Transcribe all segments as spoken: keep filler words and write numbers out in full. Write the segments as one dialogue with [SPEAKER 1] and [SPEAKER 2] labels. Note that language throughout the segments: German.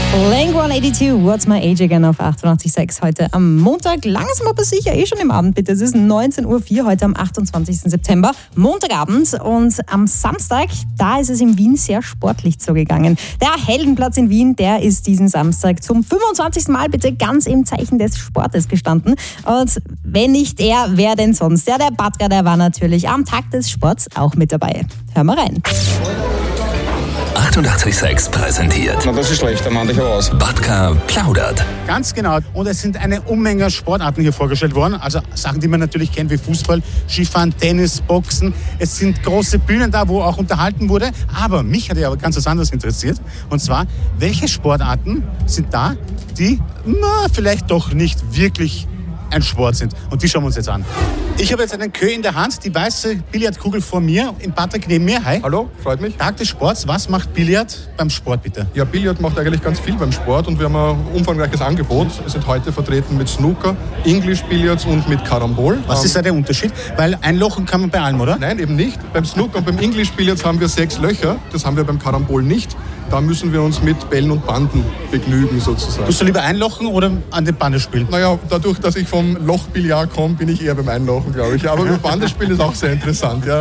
[SPEAKER 1] Blink hundertzweiundachtzig, What's My Age Again auf achtundachtzig Komma sechs heute am Montag. Langsam aber sicher, eh schon im Abend, bitte. Es ist neunzehn Uhr vier heute am achtundzwanzigsten September, Montagabend. Und am Samstag, da ist es in Wien sehr sportlich zugegangen. Der Heldenplatz in Wien, der ist diesen Samstag zum fünfundzwanzigsten Mal bitte ganz im Zeichen des Sportes gestanden. Und wenn nicht er, wer denn sonst? Ja, der Batka, der war natürlich am Tag des Sports auch mit dabei. Hör mal rein.
[SPEAKER 2] achtundachtzig Komma sechs präsentiert.
[SPEAKER 3] Na, das ist schlecht, da meinte ich aber aus.
[SPEAKER 2] Batka plaudert.
[SPEAKER 4] Ganz genau. Und es sind eine Unmenge Sportarten hier vorgestellt worden. Also Sachen, die man natürlich kennt, wie Fußball, Skifahren, Tennis, Boxen. Es sind große Bühnen da, wo auch unterhalten wurde. Aber mich hat ja ganz was anderes interessiert. Und zwar, welche Sportarten sind da, die na, vielleicht doch nicht wirklich ein Sport sind. Und die schauen wir uns jetzt an. Ich habe jetzt einen Queue in der Hand, die weiße Billardkugel vor mir, im Patrick neben mir. Hi.
[SPEAKER 5] Hallo, freut mich.
[SPEAKER 4] Tag des Sports. Was macht Billard beim Sport, bitte?
[SPEAKER 5] Ja, Billard macht eigentlich ganz viel beim Sport und wir haben ein umfangreiches Angebot. Wir sind heute vertreten mit Snooker, English Billards und mit Karambol.
[SPEAKER 4] Was ist da der Unterschied? Weil einlochen kann man bei allem, oder?
[SPEAKER 5] Nein, eben nicht. Beim Snooker und beim English Billards haben wir sechs Löcher. Das haben wir beim Karambol nicht. Da müssen wir uns mit Bällen und Banden begnügen, sozusagen.
[SPEAKER 4] Tust du lieber einlochen oder an den Bande spielen?
[SPEAKER 5] Naja, dadurch, dass ich vom Lochbillard komme, bin ich eher beim Einlochen, glaube ich. Aber mit Bande spielen ist auch sehr interessant, ja.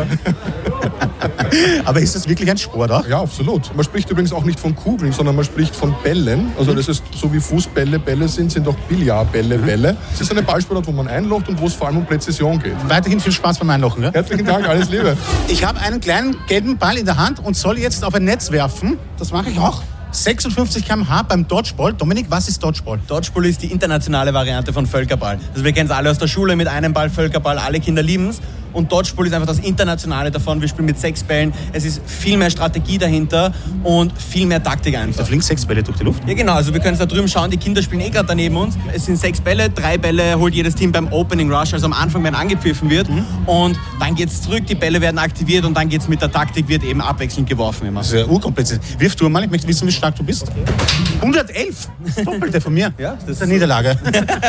[SPEAKER 4] Aber ist das wirklich ein Sport auch?
[SPEAKER 5] Ja, absolut. Man spricht übrigens auch nicht von Kugeln, sondern man spricht von Bällen. Also das ist so wie Fußbälle Bälle sind, sind auch Billardbälle Bälle. Es ist eine Ballsportart, wo man einlocht und wo es vor allem um Präzision geht.
[SPEAKER 4] Weiterhin viel Spaß beim Einlochen. Ja?
[SPEAKER 5] Herzlichen Dank, alles Liebe.
[SPEAKER 4] Ich habe einen kleinen gelben Ball in der Hand und soll jetzt auf ein Netz werfen. Das mache ich auch. sechsundfünfzig Kilometer pro Stunde beim Dodgeball. Dominik, was ist Dodgeball?
[SPEAKER 6] Dodgeball ist die internationale Variante von Völkerball. Also wir kennen es alle aus der Schule mit einem Ball Völkerball, alle Kinder lieben es. Und Dodgeball ist einfach das Internationale davon. Wir spielen mit sechs Bällen. Es ist viel mehr Strategie dahinter und viel mehr Taktik einfach.
[SPEAKER 4] Da fliegen sechs Bälle durch die Luft?
[SPEAKER 6] Ja genau, also wir können es da drüben schauen, die Kinder spielen eh gerade daneben uns. Es sind sechs Bälle, drei Bälle holt jedes Team beim Opening Rush, also am Anfang, wenn angepfiffen wird. Mhm. Und dann geht es zurück, die Bälle werden aktiviert und dann geht es mit der Taktik, wird eben abwechselnd geworfen immer.
[SPEAKER 4] Das ist ja urkompliziert. Wirf du mal, ich möchte wissen, wie stark du bist. Okay. hundertelf, das Doppelte von mir.
[SPEAKER 6] Ja,
[SPEAKER 4] das ist eine Niederlage.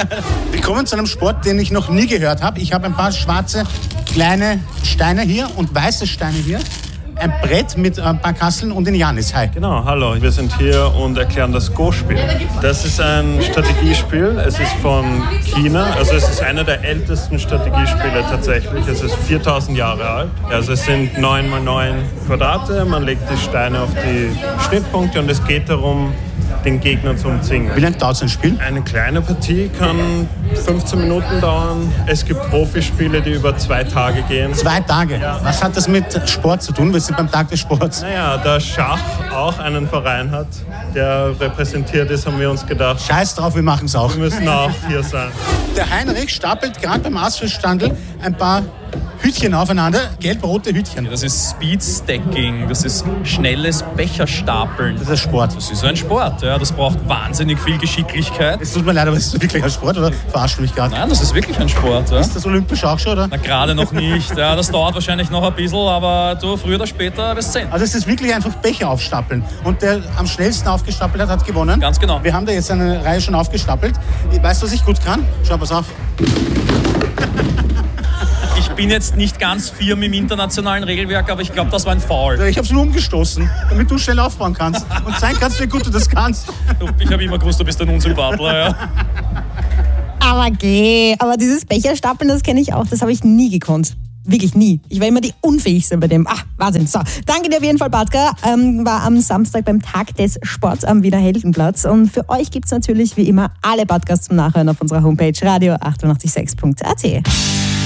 [SPEAKER 4] Wir kommen zu einem Sport, den ich noch nie gehört habe. Ich habe ein paar schwarze, kleine Steine hier und weiße Steine hier. Ein Brett mit ein paar Kasseln und den Janis. Hi.
[SPEAKER 7] Genau, hallo. Wir sind hier und erklären das Go-Spiel. Das ist ein Strategiespiel. Es ist von China. Also es ist einer der ältesten Strategiespiele tatsächlich. Es ist viertausend Jahre alt. Also es sind neun mal neun Quadrate. Man legt die Steine auf die Schnittpunkte und es geht darum, den Gegner zu umzingeln.
[SPEAKER 4] Wie lange dauert so ein Spiel?
[SPEAKER 7] Eine kleine Partie kann fünfzehn Minuten dauern. Es gibt Profispiele, die über zwei Tage gehen.
[SPEAKER 4] Zwei Tage? Ja. Was hat das mit Sport zu tun? Wir sind beim Tag des Sports.
[SPEAKER 7] Naja, da Schach auch einen Verein hat, der repräsentiert ist, haben wir uns gedacht,
[SPEAKER 4] scheiß drauf, wir machen es auch.
[SPEAKER 7] Wir müssen auch hier sein.
[SPEAKER 4] Der Heinrich stapelt gerade beim Ausführstandel ein paar Hütchen aufeinander, gelb-rote Hütchen.
[SPEAKER 8] Das ist Speed Stacking, das ist schnelles Becherstapeln.
[SPEAKER 4] Das ist Sport.
[SPEAKER 8] Das ist ein Sport, ja. Das braucht wahnsinnig viel Geschicklichkeit.
[SPEAKER 4] Es tut mir leid, aber ist das wirklich ein Sport oder verarschst du mich gerade?
[SPEAKER 8] Nein, das ist wirklich ein Sport. Ja.
[SPEAKER 4] Ist das olympisch auch schon, oder?
[SPEAKER 8] Na, gerade noch nicht. Ja, das dauert wahrscheinlich noch ein bisschen, aber du, früher oder später wirst du sehen.
[SPEAKER 4] Also es ist wirklich einfach Becher aufstapeln. Und der am schnellsten aufgestapelt hat, hat gewonnen.
[SPEAKER 8] Ganz genau.
[SPEAKER 4] Wir haben da jetzt eine Reihe schon aufgestapelt. Weißt du, was ich gut kann? Schau, pass auf.
[SPEAKER 8] Ich bin jetzt nicht ganz firm im internationalen Regelwerk, aber ich glaube, das war ein Foul.
[SPEAKER 4] Ich habe es nur umgestoßen, damit du schnell aufbauen kannst und zeigen kannst, wie gut du das kannst.
[SPEAKER 8] Ich habe immer gewusst, du bist ein Unsympathler, ja.
[SPEAKER 1] Aber geh, aber dieses Becherstapeln, das kenne ich auch, das habe ich nie gekonnt. Wirklich nie. Ich war immer die Unfähigste bei dem. Ah, Wahnsinn. So, danke dir auf jeden Fall, Batka. Ähm, war am Samstag beim Tag des Sports am Wiener Heldenplatz. Und für euch gibt es natürlich wie immer alle Podcasts zum Nachhören auf unserer Homepage radio achtundachtzig sechs punkt a t.